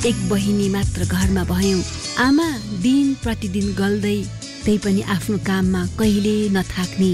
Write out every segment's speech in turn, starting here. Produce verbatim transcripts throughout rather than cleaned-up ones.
एक बहिनी मात्र घरमा भयौं। आमा दिन प्रतिदिन गल्दै, त्यही पनि आफ्नो काममा कहिले नथाक्ने,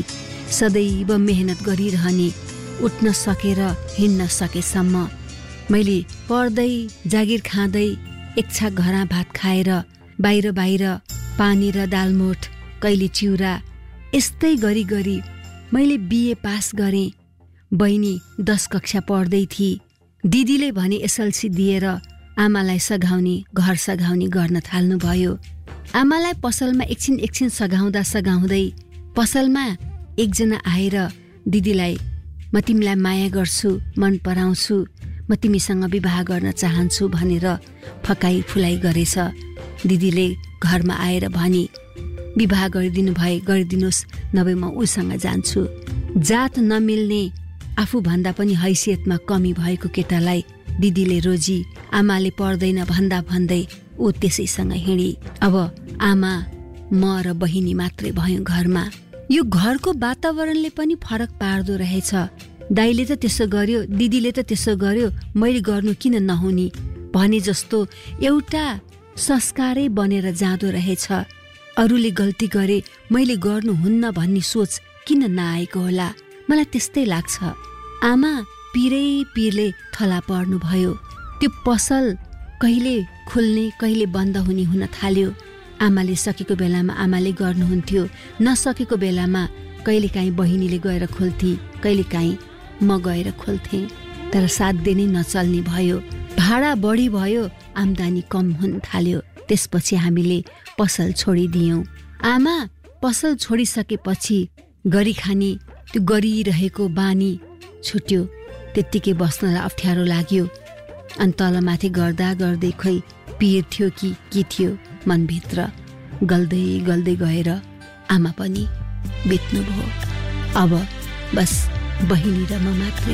सदैव मेहनत गरिरहने, उठ्न सकेर हिँड्न सकेसम्म। मैले पढ्दै, जागिर खाँदै, एक छाक घरा भात खाएर, बाहिर बाहिर पानी र दालमोठ, कहिले चिउरा, यस्तै गरी गरी मैले बिए पास गरेँ। बहिनी दस कक्षा पढ्दै थिए। दिदीले भने एसएलसी दिएर आमालाई सघाउने, घर सघाउने गर्न थाल्नुभयो। आमालाई पसलमा एकछिन एकछिन सघाउँदा सघाउँदै पसलमा एकजना आएर दिदीलाई म तिमीलाई माया गर्छु, मन पराउँछु, म तिमीसँग विवाह गर्न चाहन्छु भनेर फकाई फुलाई गरेछ। दिदीले घरमा आएर भने विवाह गरिदिनु भए गरिदिनुहोस्, नभए म उसँग जान्छु। जात नमिल्ने, आफूभन्दा पनि हैसियतमा कमी भएको केटालाई दिदीले रोजी। आमाले पढ्दैन भन्दा भन्दै ऊ त्यसैसँग हिँडी। अब आमा, म र बहिनी मात्रै भयौं घरमा। यो घरको वातावरणले पनि फरक पार्दो रहेछ। दाइले त त्यसो गर्यो, दिदीले त त्यसो गर्यो, मैले गर्नु किन नहुने भने जस्तो एउटा संस्कारै बनेर जाँदो रहेछ। अरूले गल्ती गरे मैले गर्नुहुन्न भन्ने सोच किन नआएको होला, मलाई त्यस्तै लाग्छ। आमा पिरै पिरले थला पर्नु भयो। त्यो पसल कहिले खुल्ने कहिले बन्द हुने हुन थाल्यो। आमाले सकेको बेलामा आमाले गर्नुहुन्थ्यो, नसकेको बेलामा कहिलेकाहीँ बहिनीले गएर खोल्थे, कहिलेकाहीँ म गएर खोल्थेँ। तर साथ दिनै नचल्ने भयो। भाडा बढी भयो, आम्दानी कम हुन थाल्यो। त्यसपछि हामीले पसल छोडिदियौँ। आमा पसल छोडिसकेपछि गरी खाने त्यो गरिरहेको बानी छुट्यो। त्यत्तिकै बस्नलाई अप्ठ्यारो लाग्यो। अनि तलमाथि गर्दा गर्दै खोइ पिर थियो कि के थियो मनभित्र, गल्दै गल्दै गएर आमा पनि बित्नुभयो। अब बस बहिनी र म मात्रै